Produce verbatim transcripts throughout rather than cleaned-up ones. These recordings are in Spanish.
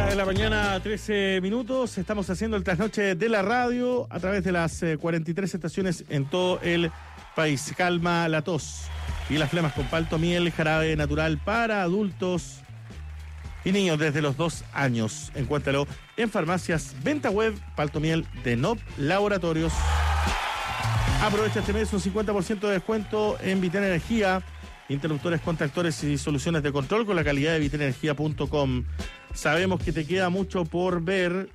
de la mañana, trece minutos. Estamos haciendo el trasnoche de la radio a través de las eh, cuarenta y tres estaciones en todo el país. Calma la tos y las flemas con palto miel, jarabe natural para adultos y niños desde los dos años. Encuéntralo en farmacias, venta web, palto miel de N O P Laboratorios. Aprovecha este mes un cincuenta por ciento de descuento en Vital Energía, interruptores, contactores y soluciones de control con la calidad de vital energía punto com. Sabemos que te queda mucho por ver.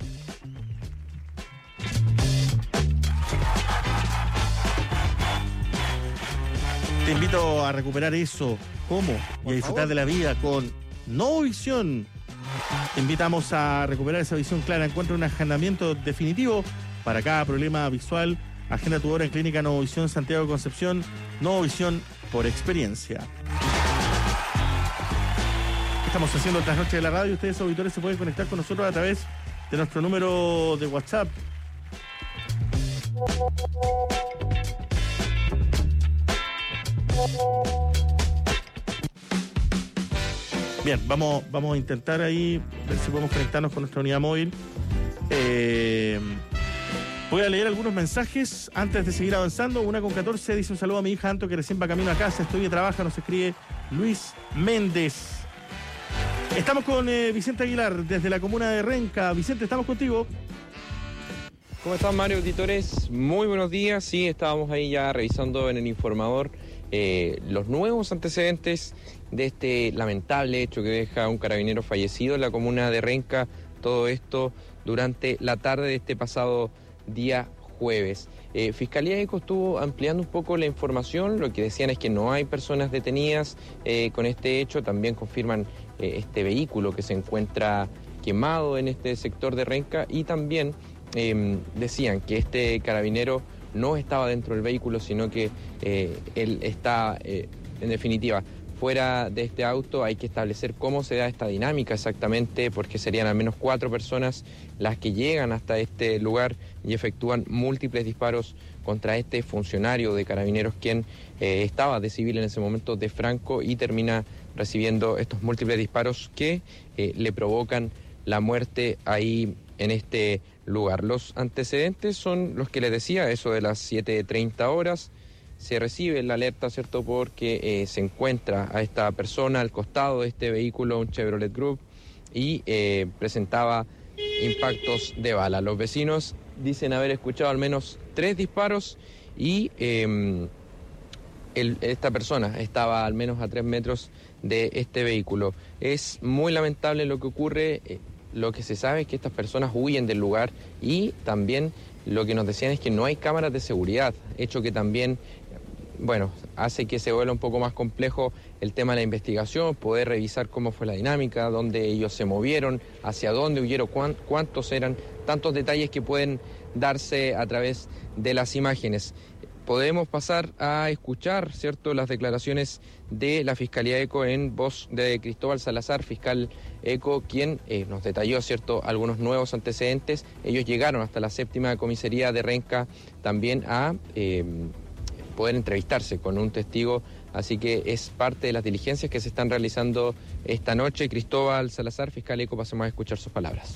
Te invito a recuperar eso. ¿Cómo? Y a disfrutar de la vida con Novovisión. Te invitamos a recuperar esa visión clara. Encuentra un agendamiento definitivo para cada problema visual. Agenda tu hora en Clínica Novovisión Santiago de Concepción. Novovisión por experiencia. Estamos haciendo el trasnoche de la radio. Ustedes, auditores, se pueden conectar con nosotros a través de nuestro número de WhatsApp. Bien, vamos, vamos a intentar ahí ver si podemos conectarnos con nuestra unidad móvil. Eh, voy a leer algunos mensajes antes de seguir avanzando. Una con catorce dice: un saludo a mi hija Anto, que recién va camino a casa, estudia y trabaja. Nos escribe Luis Méndez. Estamos con eh, Vicente Aguilar desde la comuna de Renca. Vicente, estamos contigo. ¿Cómo están, Mario, auditores? Muy buenos días. Sí, estábamos ahí ya revisando en el informador eh, los nuevos antecedentes de este lamentable hecho que deja un carabinero fallecido en la comuna de Renca. Todo esto durante la tarde de este pasado día jueves. Eh, Fiscalía ECO estuvo ampliando un poco la información. Lo que decían es que no hay personas detenidas eh, con este hecho. También confirman eh, este vehículo que se encuentra quemado en este sector de Renca, y también eh, decían que este carabinero no estaba dentro del vehículo, sino que eh, él está, eh, en definitiva, fuera de este auto. Hay que establecer cómo se da esta dinámica exactamente, porque serían al menos cuatro personas las que llegan hasta este lugar y efectúan múltiples disparos contra este funcionario de Carabineros, quien eh, estaba de civil en ese momento de franco, y termina recibiendo estos múltiples disparos que eh, le provocan la muerte ahí en este lugar. Los antecedentes son los que les decía, eso de las siete treinta horas. Se recibe la alerta, ¿cierto?, porque eh, se encuentra a esta persona al costado de este vehículo, un Chevrolet Group, y eh, presentaba impactos de bala. Los vecinos dicen haber escuchado al menos tres disparos y eh, el, esta persona estaba al menos a tres metros de este vehículo. Es muy lamentable lo que ocurre. Eh, lo que se sabe es que estas personas huyen del lugar, y también lo que nos decían es que no hay cámaras de seguridad, hecho que también, bueno, hace que se vuelva un poco más complejo el tema de la investigación, poder revisar cómo fue la dinámica, dónde ellos se movieron, hacia dónde huyeron, cuán, cuántos eran, tantos detalles que pueden darse a través de las imágenes. Podemos pasar a escuchar, ¿cierto?, las declaraciones de la Fiscalía ECO en voz de Cristóbal Salazar, fiscal ECO, quien eh, nos detalló, ¿cierto?, algunos nuevos antecedentes. Ellos llegaron hasta la séptima comisaría de Renca también a eh, poder entrevistarse con un testigo, así que es parte de las diligencias que se están realizando esta noche. Cristóbal Salazar, fiscal ECO, pasemos a escuchar sus palabras.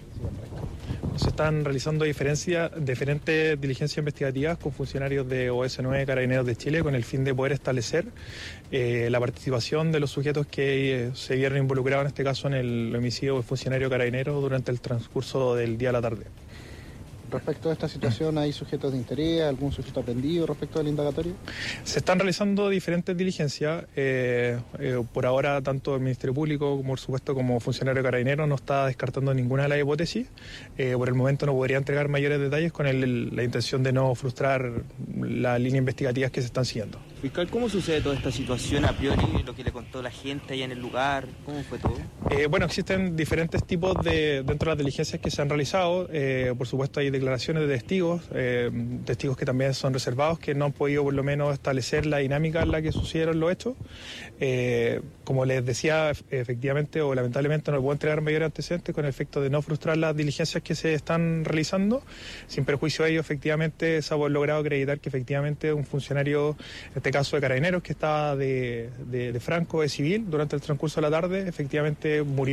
Se están realizando diferencia, diferentes diligencias investigativas con funcionarios de O S nueve Carabineros de Chile, con el fin de poder establecer eh, la participación de los sujetos que eh, se vieron involucrados en este caso en el homicidio del funcionario carabinero durante el transcurso del día a la tarde. Respecto a esta situación, ¿hay sujetos de interés, algún sujeto aprendido respecto al indagatorio? Se están realizando diferentes diligencias. Eh, eh, por ahora, tanto el Ministerio Público como, por supuesto, como funcionario carabinero, no está descartando ninguna de las hipótesis. Eh, por el momento no podría entregar mayores detalles con el, el, la intención de no frustrar las líneas investigativas que se están siguiendo. Fiscal, ¿cómo sucede toda esta situación a priori, lo que le contó la gente allá en el lugar? ¿Cómo fue todo? Eh, bueno, existen diferentes tipos de, dentro de las diligencias que se han realizado. Eh, por supuesto, hay declaraciones de testigos, eh, testigos que también son reservados, que no han podido por lo menos establecer la dinámica en la que sucedieron los hechos. Eh, como les decía, efectivamente o lamentablemente no le puedo entregar mayores antecedentes con el efecto de no frustrar las diligencias que se están realizando. Sin perjuicio de ello, efectivamente se ha logrado acreditar que efectivamente un funcionario, en este caso de Carabineros, que estaba de, de, de franco, de civil, durante el transcurso de la tarde, efectivamente murió